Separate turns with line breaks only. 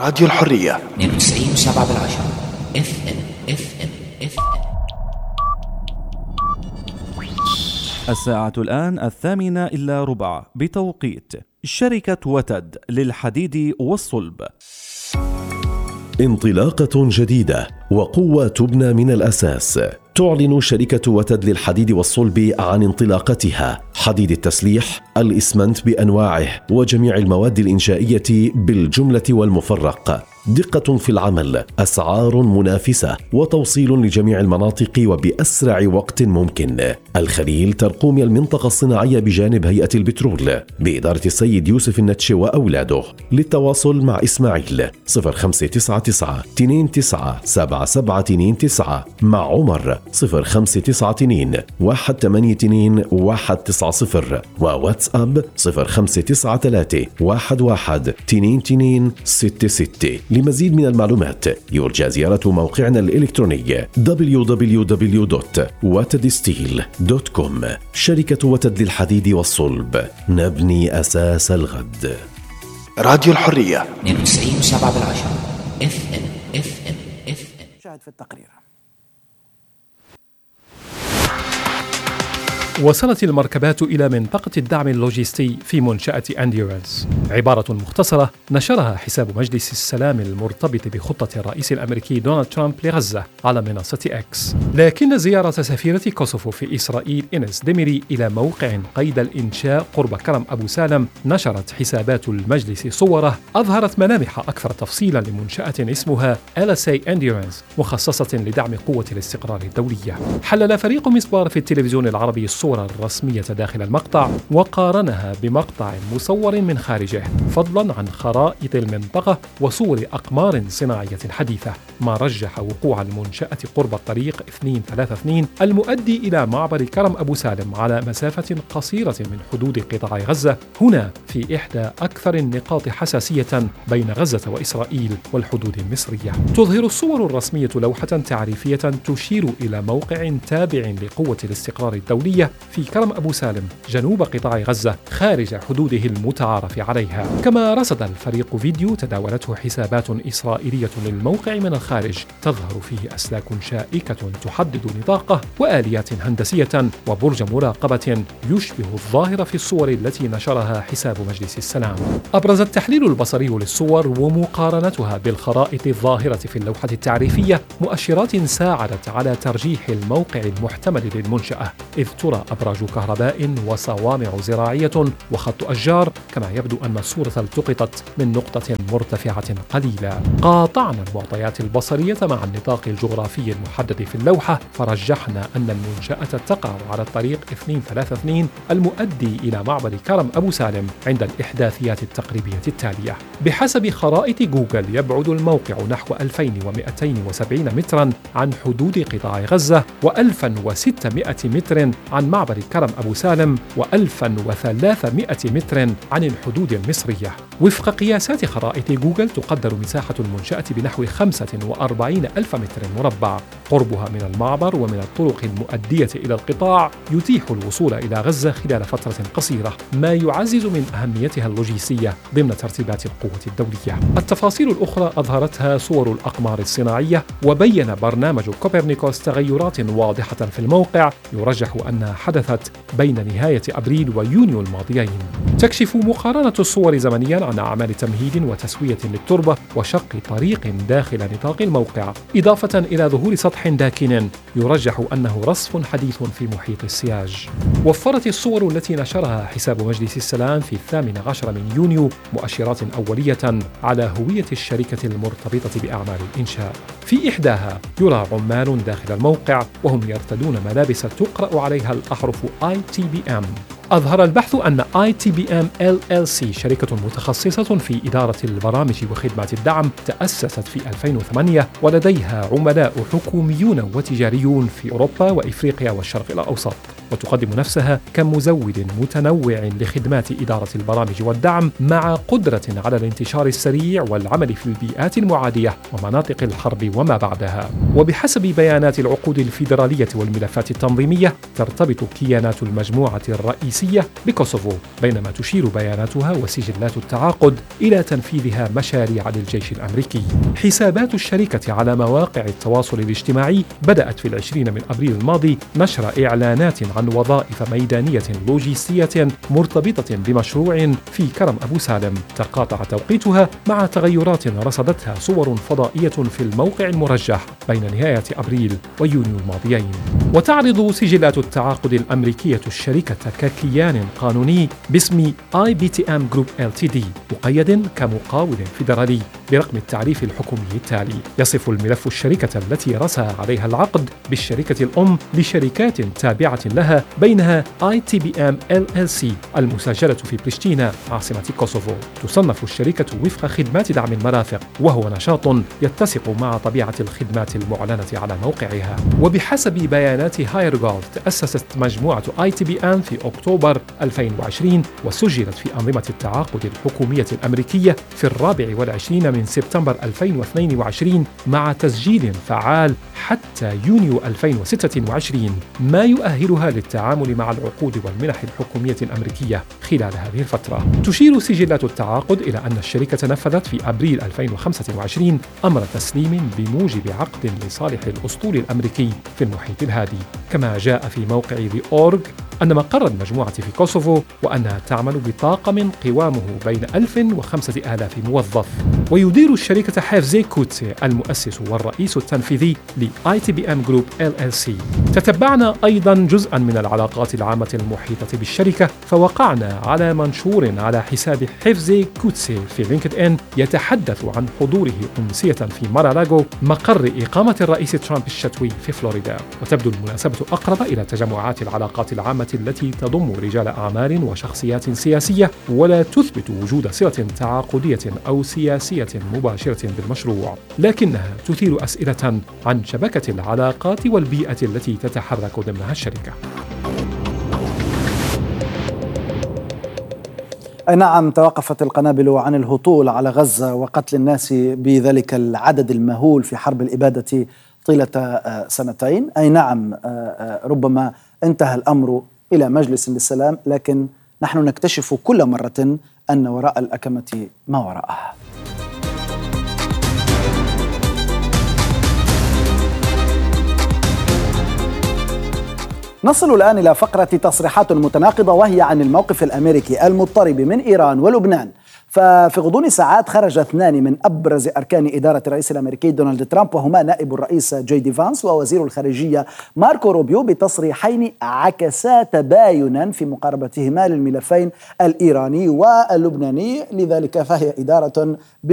راديو الحرية
92.7 FM.
الساعة الآن 8:08 بتوقيت شركة وتد للحديد والصلب.
انطلاقة جديدة وقوة تبنى من الأساس. تعلن شركة وتد للحديد والصلب عن انطلاقتها حديد التسليح، الإسمنت بأنواعه وجميع المواد الإنشائية بالجملة والمفرق. دقة في العمل، أسعار منافسة، وتوصيل لجميع المناطق وبأسرع وقت ممكن. الخليل ترقوم المنطقة الصناعية بجانب هيئة البترول بإدارة السيد يوسف النتشي وأولاده. للتواصل مع إسماعيل 0599 29 7729، مع عمر 0592 182 190، وواتساب 0593 11 22 66. لمزيد من المعلومات يرجى زيارة موقعنا الإلكتروني www.watedsteel.com. شركة وتد للحديد والصلب، نبني أساس الغد.
راديو الحرية
92.7 FM.
شاهد في التقرير.
وصلت المركبات إلى منطقة الدعم اللوجستي في منشأة أنديورنس. عبارة مختصرة نشرها حساب مجلس السلام المرتبط بخطة الرئيس الأمريكي دونالد ترامب لغزة على منصة إكس. لكن زيارة سفيرة كوسوفو في إسرائيل إنس ديميري إلى موقع قيد الإنشاء قرب كرم أبو سالم نشرت حسابات المجلس صوره أظهرت ملامح أكثر تفصيلا لمنشأة اسمها LSA Endurance مخصصة لدعم قوة الاستقرار الدولية. حلل فريق مسبار في التلفزيون العربي الصورة الرسمية داخل المقطع وقارنها بمقطع مصور من خارجه، فضلا عن خرائط المنطقة وصور أقمار صناعية حديثة، ما رجح وقوع المنشأة قرب الطريق 232 المؤدي إلى معبر كرم أبو سالم على مسافة قصيرة من حدود قطاع غزة، هنا في إحدى أكثر النقاط حساسية بين غزة وإسرائيل والحدود المصرية. تظهر الصور الرسمية لوحة تعريفية تشير إلى موقع تابع لقوة الاستقرار الدولية في كرم أبو سالم جنوب قطاع غزة خارج حدوده المتعارف عليها. كما رصد الفريق فيديو تداولته حسابات إسرائيلية للموقع من الخارج تظهر فيه أسلاك شائكة تحدد نطاقه وآليات هندسية وبرج مراقبة يشبه الظاهر في الصور التي نشرها حساب مجلس السلام. أبرز التحليل البصري للصور ومقارنتها بالخرائط الظاهرة في اللوحة التعريفية مؤشرات ساعدت على ترجيح الموقع المحتمل للمنشأة، إذ ترى أبراج كهرباء وصوامع زراعية وخط أشجار، كما يبدو أن الصورة التقطت من نقطة مرتفعة قليلة. قاطعنا المعطيات البصرية مع النطاق الجغرافي المحدد في اللوحة، فرجحنا أن المنشأة تقع على الطريق 232 المؤدي إلى معبر كرم أبو سالم عند الإحداثيات التقريبية التالية. بحسب خرائط جوجل يبعد الموقع نحو 2270 مترا عن حدود قطاع غزة و1600 متر عن معبر كرم أبو سالم و1300 متر عن الحدود المصرية. وفق قياسات خرائط جوجل تقدر مساحة المنشأة بنحو 45 ألف متر مربع. قربها من المعبر ومن الطرق المؤدية إلى القطاع يتيح الوصول إلى غزة خلال فترة قصيرة، ما يعزز من أهميتها اللوجستية ضمن ترتيبات القوة الدولية. التفاصيل الأخرى أظهرتها صور الأقمار الصناعية، وبين برنامج كوبرنيكوس تغيرات واضحة في الموقع يرجح أنها حدثت بين نهاية أبريل ويونيو الماضيين. تكشف مقارنة الصور زمنيا عن أعمال تمهيد وتسوية للتربة وشق طريق داخل نطاق الموقع، إضافة إلى ظهور سطح داكن يرجح أنه رصف حديث في محيط السياج. وفرت الصور التي نشرها حساب مجلس السلام في 18 من يونيو مؤشرات أولية على هوية الشركة المرتبطة بأعمال الإنشاء. في إحداها يرى عمال داخل الموقع وهم يرتدون ملابس تقرأ عليها الأحرف ITBM. أظهر البحث أن ITBM LLC شركة متخصصة في إدارة البرامج وخدمات الدعم تأسست في 2008 ولديها عملاء حكوميون وتجاريون في أوروبا وإفريقيا والشرق الأوسط. وتقدم نفسها كمزود متنوع لخدمات إدارة البرامج والدعم مع قدرة على الانتشار السريع والعمل في البيئات المعادية ومناطق الحرب وما بعدها. وبحسب بيانات العقود الفيدرالية والملفات التنظيمية ترتبط كيانات المجموعة الرئيسية بكوسوفو، بينما تشير بياناتها وسجلات التعاقد إلى تنفيذها مشاريع للجيش الأمريكي. حسابات الشركة على مواقع التواصل الاجتماعي بدأت في 20 من أبريل الماضي نشر إعلانات عن وظائف ميدانية لوجستية مرتبطة بمشروع في كرم أبو سالم، تقاطع توقيتها مع تغيرات رصدتها صور فضائية في الموقع المرجح بين نهاية أبريل ويونيو الماضيين. وتعرض سجلات التعاقد الأمريكية الشركة ككيان قانوني باسم IBTM Group Ltd مقيد كمقاول فيدرالي برقم التعريف الحكومي التالي. يصف الملف الشركة التي رسى عليها العقد بالشركة الأم لشركات تابعة لها بينها ITBM LLC المسجلة في بريشتينا عاصمة كوسوفو. تصنف الشركة وفق خدمات دعم المرافق، وهو نشاط يتسق مع طبيعة الخدمات المعلنة على موقعها. وبحسب بيانات هايرغولد تأسست مجموعة ITBM في أكتوبر 2020 وسجلت في أنظمة التعاقد الحكومية الأمريكية في 24 من سبتمبر 2022 مع تسجيل فعال حتى يونيو 2026، ما يؤهلها للتعامل مع العقود والمنح الحكومية الأمريكية خلال هذه الفترة. تشير سجلات التعاقد إلى أن الشركة نفذت في أبريل 2025 أمر تسليم بموجب عقد لصالح الأسطول الأمريكي في المحيط الهادي. كما جاء في موقع The Org أن مقر المجموعة في كوسوفو وأنها تعمل بطاقم قوامه بين 1000 و5000 موظف. ويدير الشركة حفزي كوتسي المؤسس والرئيس التنفيذي ل ITBM Group LLC. تتبعنا أيضا جزءا من العلاقات العامة المحيطة بالشركة، فوقعنا على منشور على حساب حفزي كوتسي في لينكد إن يتحدث عن حضوره أمسية في مارالاغو مقر إقامة الرئيس ترامب الشتوي في فلوريدا. وتبدو المناسبة أقرب إلى تجمعات العلاقات العامة التي تضم رجال أعمال وشخصيات سياسية، ولا تثبت وجود صلة تعاقدية أو سياسية مباشرة بالمشروع، لكنها تثير أسئلة عن شبكة العلاقات والبيئة التي تتحرك ضمنها الشركة.
نعم، توقفت القنابل عن الهطول على غزة وقتل الناس بذلك العدد المهول في حرب الإبادة طيلة سنتين. أي نعم، ربما انتهى الأمر إلى مجلس للسلام، لكن نحن نكتشف كل مرة أن وراء الأكمة ما وراءها. نصل الآن إلى فقرة تصريحات متناقضة، وهي عن الموقف الأمريكي المضطرب من إيران ولبنان. ففي غضون ساعات خرج اثنان من أبرز أركان إدارة الرئيس الأمريكي دونالد ترامب، وهما نائب الرئيس جي دي فانس ووزير الخارجية ماركو روبيو، بتصريحين عكسا تباينا في مقاربتهما للملفين الإيراني واللبناني. لذلك فهي إدارة